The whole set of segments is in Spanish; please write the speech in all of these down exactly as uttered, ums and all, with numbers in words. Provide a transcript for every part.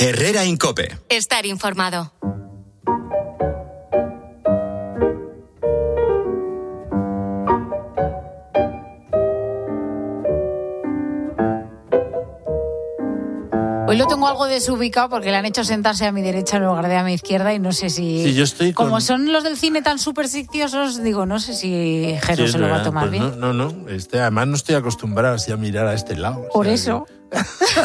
Herrera en COPE. Estar informado. Hoy lo tengo algo desubicado porque le han hecho sentarse a mi derecha en lugar de a mi izquierda y no sé si... Sí, yo estoy con... Como son los del cine tan supersticiosos, digo, no sé si Jero sí, se lo va a tomar pues bien. No, no, no. Este, además no estoy acostumbrado así a mirar a este lado. Por o sea, eso. Que...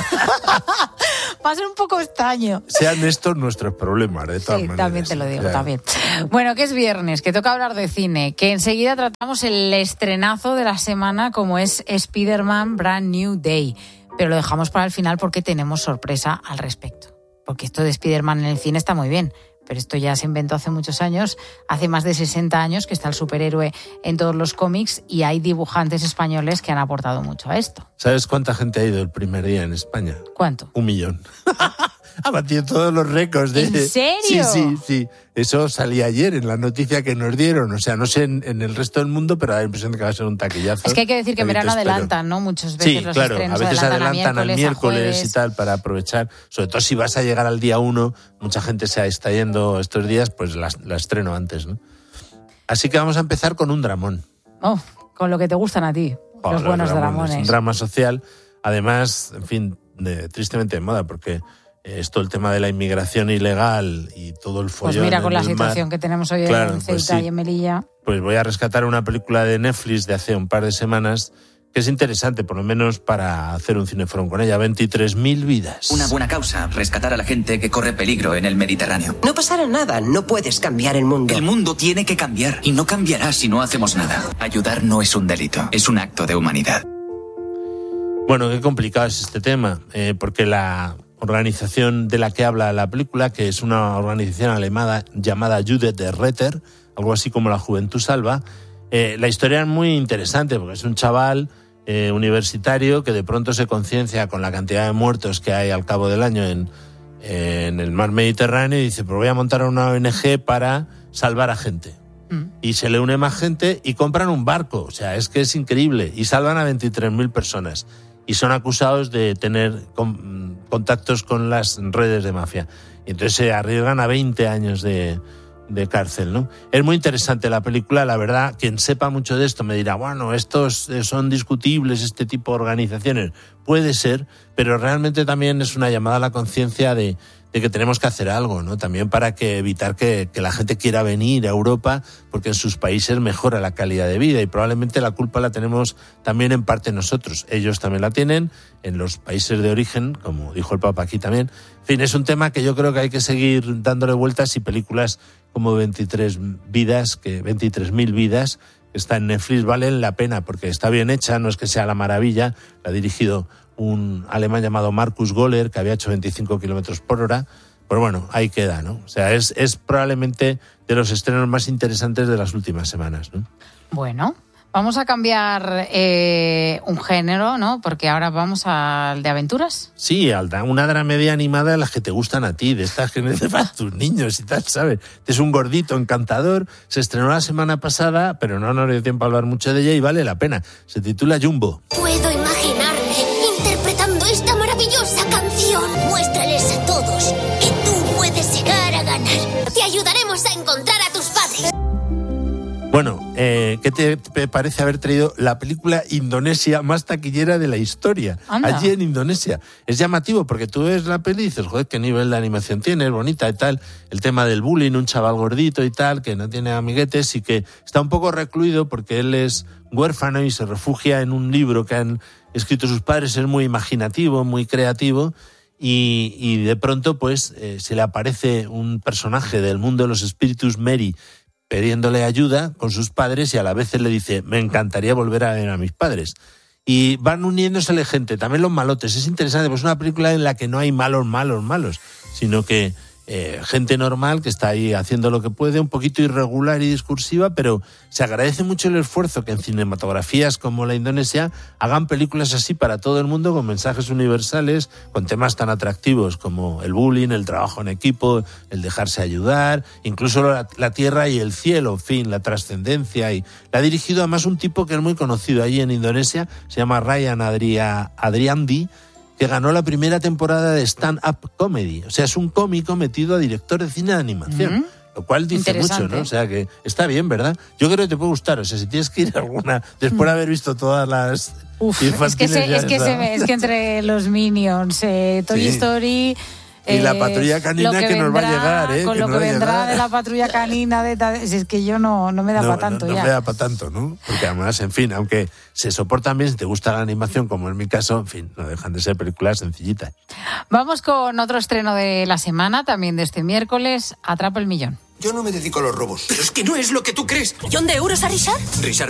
Va a ser un poco extraño. Sean estos nuestros problemas, de todas sí, maneras. También te lo digo, ya. también. Bueno, que es viernes, que toca hablar de cine, que enseguida tratamos el estrenazo de la semana como es Spider-Man Brand New Day. Pero lo dejamos para el final porque tenemos sorpresa al respecto. Porque esto de Spider-Man en el cine está muy bien, pero esto ya se inventó hace muchos años, hace más de sesenta años que está el superhéroe en todos los cómics y hay dibujantes españoles que han aportado mucho a esto. ¿Sabes cuánta gente ha ido el primer día en España? ¿Cuánto? Un millón. Ha batido todos los récords. De... ¿En serio? Sí, sí, sí. Eso salía ayer en la noticia que nos dieron. O sea, no sé en, en el resto del mundo, pero da la impresión de que va a ser un taquillazo. Es que hay que decir que en verano adelantan, ¿no? Muchas veces sí, los claro, estrenos a veces adelantan, adelantan a al miércoles y tal para aprovechar. Sobre todo si vas a llegar al día uno, mucha gente se está yendo estos días, pues la, la estreno antes, ¿no? Así que vamos a empezar con un dramón. Oh, con lo que te gustan a ti, oh, los, los buenos dramones. dramones. Un drama social, además, en fin, de, tristemente de moda, porque... Esto, el tema de la inmigración ilegal y todo el follón. Pues mira, con la situación mar, que tenemos hoy claro, en Ceuta pues sí, y en Melilla. Pues voy a rescatar una película de Netflix de hace un par de semanas que es interesante, por lo menos para hacer un cineforón con ella. veintitrés mil vidas. Una buena causa, rescatar a la gente que corre peligro en el Mediterráneo. No pasará nada, no puedes cambiar el mundo. El mundo tiene que cambiar y no cambiará si no hacemos nada. Ayudar no es un delito, es un acto de humanidad. Bueno, qué complicado es este tema, eh, porque la... organización de la que habla la película, que es una organización alemana llamada Judith Retter, algo así como la Juventud Salva. Eh, la historia es muy interesante porque es un chaval eh, universitario que de pronto se conciencia con la cantidad de muertos que hay al cabo del año en, eh, en el mar Mediterráneo y dice, pues voy a montar una O N G para salvar a gente. Mm. Y se le une más gente y compran un barco. O sea, es que es increíble. Y salvan a veintitrés mil personas. Y son acusados de tener con, contactos con las redes de mafia. Y entonces se arriesgan a veinte años de, de cárcel, ¿no? Es muy interesante la película, la verdad. Quien sepa mucho de esto me dirá, bueno, estos son discutibles, este tipo de organizaciones. Puede ser, pero realmente también es una llamada a la conciencia de, de que tenemos que hacer algo, ¿no? También para que evitar que, que la gente quiera venir a Europa porque en sus países mejora la calidad de vida y probablemente la culpa la tenemos también en parte nosotros. Ellos también la tienen en los países de origen, como dijo el Papa aquí también. En fin, es un tema que yo creo que hay que seguir dándole vueltas y películas como veintitrés vidas, que veintitrés mil vidas, que está en Netflix, valen la pena porque está bien hecha, no es que sea la maravilla, la ha dirigido un alemán llamado Markus Goller, que había hecho veinticinco kilómetros por hora, pero bueno, ahí queda, ¿no? O sea, es, es probablemente de los estrenos más interesantes de las últimas semanas, ¿no? Bueno, vamos a cambiar eh, un género, ¿no? Porque ahora vamos al de aventuras. Sí, Alda, una dramedia animada de las que te gustan a ti, de estas que necesitan tus niños y tal, ¿sabes? Es un gordito encantador, se estrenó la semana pasada, pero no nos dio tiempo a hablar mucho de ella y vale la pena. Se titula Jumbo. Puedo imaginarme interpretando esta maravillosa canción. Muéstrales a todos que tú puedes llegar a ganar. Te ayudaremos a encontrar a tus padres. Bueno, eh, ¿qué te parece haber traído la película Indonesia más taquillera de la historia? Anda. Allí en Indonesia. Es llamativo porque tú ves la peli y dices, joder, qué nivel de animación tiene, es bonita y tal. El tema del bullying, un chaval gordito y tal, que no tiene amiguetes y que está un poco recluido porque él es huérfano y se refugia en un libro que han escrito sus padres. Es muy imaginativo, muy creativo. Y, y de pronto, pues, eh, se le aparece un personaje del mundo de los espíritus, Mary, pidiéndole ayuda con sus padres y a la vez él le dice, me encantaría volver a ver a mis padres. Y van uniéndosele gente, también los malotes. Es interesante, pues es una película en la que no hay malos, malos, malos, sino que eh, gente normal que está ahí haciendo lo que puede, un poquito irregular y discursiva, pero se agradece mucho el esfuerzo que en cinematografías como la Indonesia hagan películas así para todo el mundo, con mensajes universales, con temas tan atractivos como el bullying, el trabajo en equipo, el dejarse ayudar, incluso la, la tierra y el cielo, en fin, la trascendencia. Y la ha dirigido además un tipo que es muy conocido allí en Indonesia, se llama Ryan Adria, Adriandi, que ganó la primera temporada de stand-up comedy. O sea, es un cómico metido a director de cine de animación. Uh-huh. Lo cual dice mucho, ¿no? O sea, que está bien, ¿verdad? Yo creo que te puede gustar. O sea, si tienes que ir a alguna, después de haber visto todas las... Uf, es que, se, es, que se ve, es que entre los Minions, eh, Toy sí. Story... Y la patrulla canina que, que vendrá, nos va a llegar, ¿eh? Con que lo que vendrá de la patrulla canina, de, es que yo no, no me da no, para tanto no, no ya. No me da para tanto, ¿no? Porque además, en fin, aunque se soportan bien, si te gusta la animación, como en mi caso, en fin, no dejan de ser películas sencillitas. Vamos con otro estreno de la semana, también de este miércoles, Atrapa el Millón. Yo no me dedico a los robos. Pero es que no es lo que tú crees. ¿Millón de euros a Richard? Richard